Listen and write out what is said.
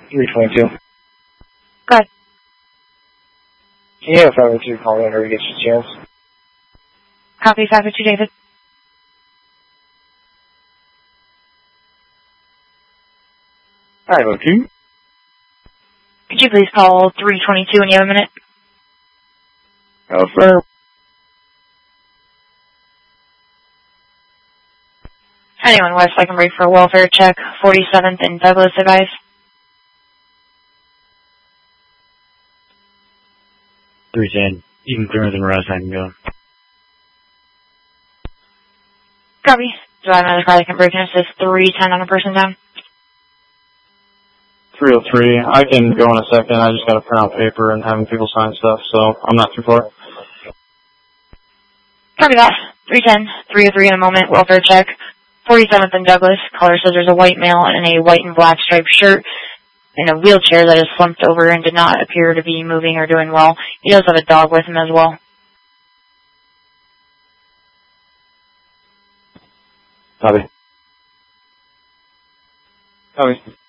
322. Go ahead. Can you have 502 call whenever you get your chance? Copy 502, David. Hi, okay. Could you please call 322 when you have a minute? Affirm. Anyone west, I can break for a welfare check. 47th and Douglas, advise. $310. Even clearer than Russ, I can go. Copy. Do I have another car that can break in? It says 310 on a person down. 303. I can go in a second. I just got to print out paper and having people sign stuff, so I'm not too far. Copy that. 310, 303 in a moment, welfare check. 47th and Douglas. Caller says there's a white male in a white and black striped shirt in a wheelchair that is slumped over and did not appear to be moving or doing well. He does have a dog with him as well. Copy. Copy.